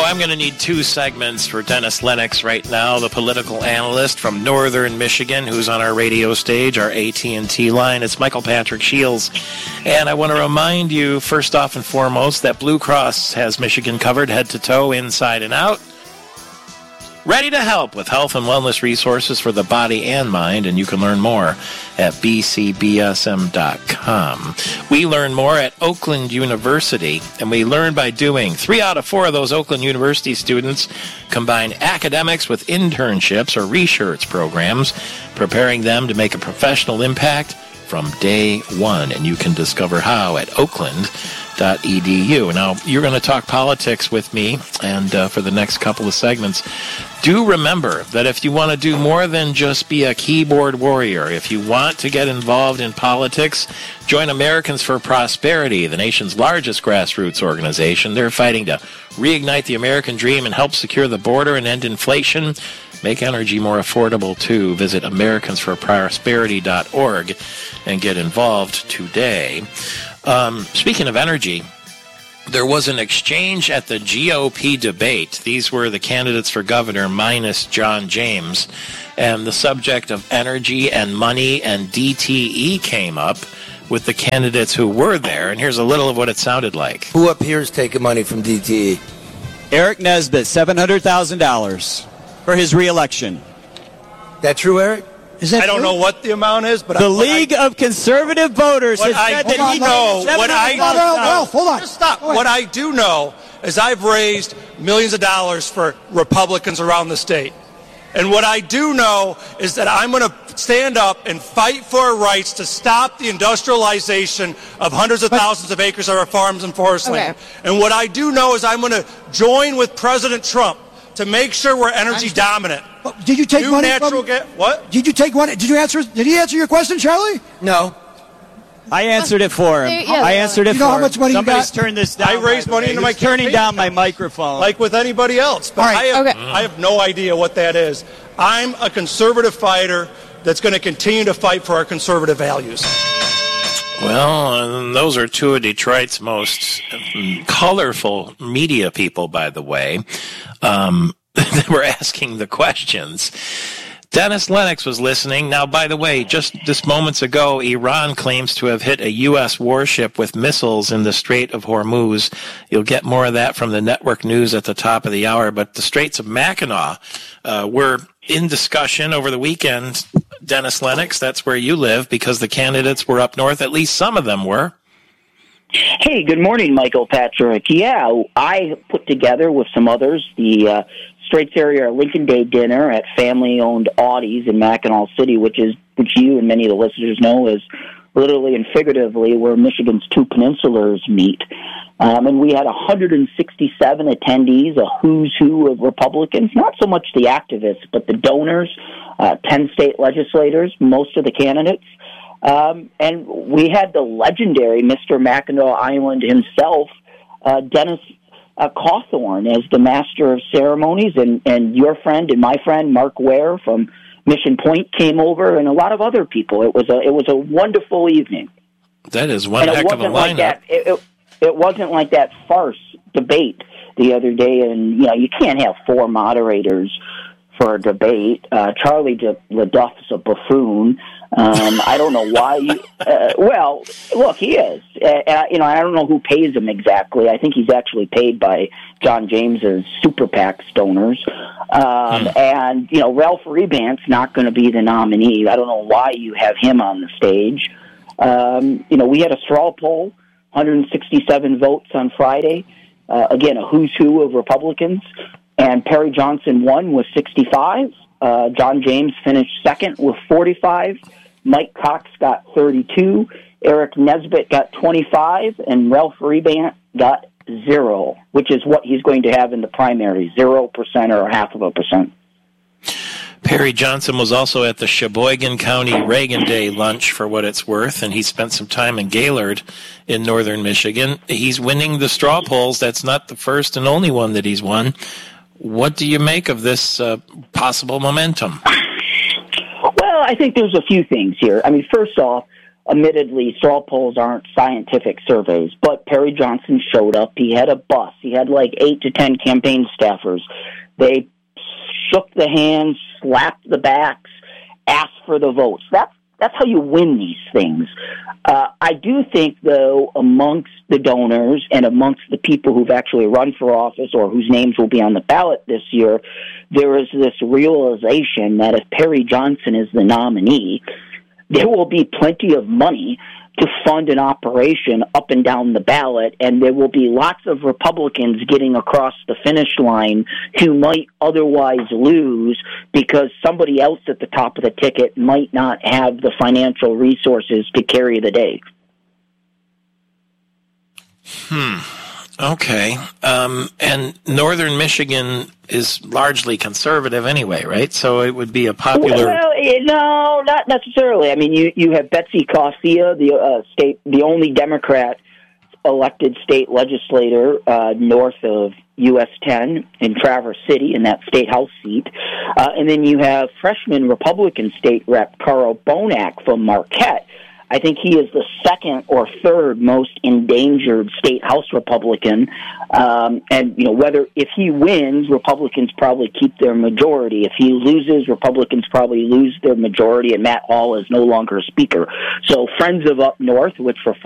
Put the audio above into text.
I'm going to need two segments for Dennis Lennox right now, the political analyst from Northern Michigan, who's on our radio stage, our AT&T line. It's Michael Patrick Shields. And I want to remind you, first off and foremost, that Blue Cross has Michigan covered head to toe, inside and out. Ready to help with health and wellness resources for the body and mind, and you can learn more at bcbsm.com. We learn more at Oakland University, and we learn by doing. 3 out of 4 of those Oakland University students combine academics with internships or research programs, preparing them to make a professional impact from day one, and you can discover how at oakland.edu. Now, you're going to talk politics with me, and for the next couple of segments, do remember that if you want to do more than just be a keyboard warrior, if you want to get involved in politics, join Americans for Prosperity, the nation's largest grassroots organization. They're fighting to reignite the American dream and help secure the border and end inflation. Make energy more affordable, too. Visit americansforprosperity.org and get involved today. Speaking of energy, there was an exchange at the GOP debate. These were the candidates for governor minus John James. And the subject of energy and money and DTE came up with the candidates who were there. And here's a little of what it sounded like. Who up here is taking money from DTE? Eric Nesbitt, $700,000 for his reelection. That true, Eric? Is that I don't know what the amount is, but the League of Conservative Voters has said that he knows. Hold on. Just stop. What I do know is I've raised millions of dollars for Republicans around the state. And what I do know is that I'm going to stand up and fight for our rights to stop the industrialization of hundreds of thousands of acres of our farms and forest land. And what I do know is I'm going to join with President Trump to make sure we're energy dominant. Did you take money from... What? Did you take money? Did he answer your question, Charlie? No. I answered it for him. I answered it for him. You know how much money Somebody's you got? turned this down. I raised money into my campaign. Turning down my microphone. Like with anybody else. But I have no idea what that is. I'm a conservative fighter that's going to continue to fight for our conservative values. Well, those are two of Detroit's most colorful media people, by the way. They were asking the questions. Dennis Lennox was listening. Now, by the way, just this moments ago, Iran claims to have hit a U.S. warship with missiles in the Strait of Hormuz. You'll get more of that from the network news at the top of the hour. But the Straits of Mackinac were in discussion over the weekend. Dennis Lennox, that's where you live, because the candidates were up north. At least some of them were. Hey, good morning, Michael Patrick. Yeah, I put together with some others the Straits Area Lincoln Day dinner at family-owned Audie's in Mackinac City, which you and many of the listeners know is literally and figuratively where Michigan's two peninsulars meet. And we had 167 attendees, a who's who of Republicans, not so much the activists, but the donors, 10 state legislators, most of the candidates. And we had the legendary Mr. Mackinac Island himself, Dennis Cawthorn, as the master of ceremonies, and your friend and my friend Mark Ware from Mission Point came over, and a lot of other people. It was a wonderful evening. That is one heck of a lineup. It wasn't like that farce debate the other day, and you can't have 4 moderators for a debate. Charlie LaDuff's a buffoon. I don't know why. Well, look, he is. I don't know who pays him exactly. I think he's actually paid by John James's Super PAC donors. And Ralph Rebant's not going to be the nominee. I don't know why you have him on the stage. We had a straw poll, 167 votes on Friday. Again, a who's who of Republicans. And Perry Johnson won with 65. John James finished second with 45. Mike Cox got 32. Eric Nesbitt got 25. And Ralph Rebant got 0, which is what he's going to have in the primary, 0% or 0.5%. Perry Johnson was also at the Sheboygan County Reagan Day lunch, for what it's worth, and he spent some time in Gaylord in northern Michigan. He's winning the straw polls. That's not the first and only one that he's won. What do you make of this possible momentum? Well, I think there's a few things here. I mean, first off, admittedly, straw polls aren't scientific surveys, but Perry Johnson showed up. He had a bus. He had like 8 to 10 campaign staffers. They shook the hands, slapped the backs, asked for the votes. That's how you win these things. I do think, though, amongst the donors and amongst the people who've actually run for office or whose names will be on the ballot this year, there is this realization that if Perry Johnson is the nominee, there will be plenty of money to fund an operation up and down the ballot, and there will be lots of Republicans getting across the finish line who might otherwise lose because somebody else at the top of the ticket might not have the financial resources to carry the day. Okay. And northern Michigan is largely conservative anyway, right? So it would be a popular... Well, no, not necessarily. I mean, you have Betsy Coffia, the only Democrat elected state legislator north of US 10 in Traverse City in that state house seat. And then you have freshman Republican state rep Carl Bonack from Marquette. I think he is the second or third most endangered state house Republican. And, if he wins, Republicans probably keep their majority. If he loses, Republicans probably lose their majority, and Matt Hall is no longer a speaker. So Friends of Up North, which for